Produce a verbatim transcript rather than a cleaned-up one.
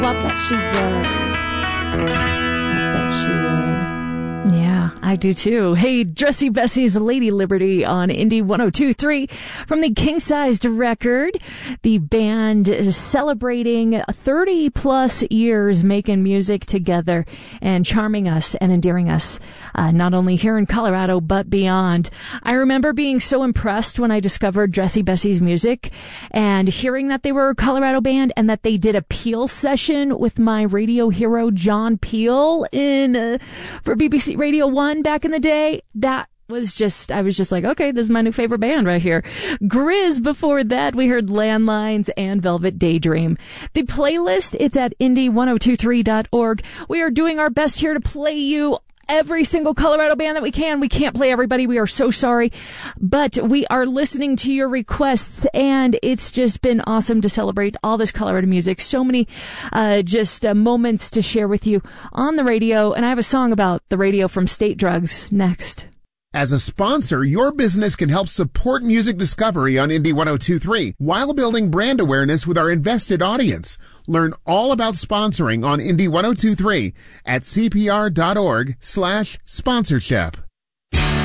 I bet she does. I bet she would. Yeah, I do too. Hey, Dressy Bessie's Lady Liberty on Indie one oh two point three from the King-Sized record. The band is celebrating thirty plus years making music together and charming us and endearing us, uh, not only here in Colorado, but beyond. I remember being so impressed when I discovered Dressy Bessie's music and hearing that they were a Colorado band and that they did a Peel session with my radio hero, John Peel, in, uh, for B B C Radio one back in the day. That was just, I was just like, okay, this is my new favorite band right here. Grizz, before that, we heard Landlines and Velvet Daydream. The playlist, it's at indie one oh two three dot org. We are doing our best here to play you every single Colorado band that we can. We can't play everybody. We are so sorry. But we are listening to your requests, and it's just been awesome to celebrate all this Colorado music. So many uh just uh, moments to share with you on the radio. And I have a song about the radio from State Drugs next. As a sponsor, your business can help support music discovery on Indie one oh two point three while building brand awareness with our invested audience. Learn all about sponsoring on Indie one oh two point three at cpr.org slash sponsorship.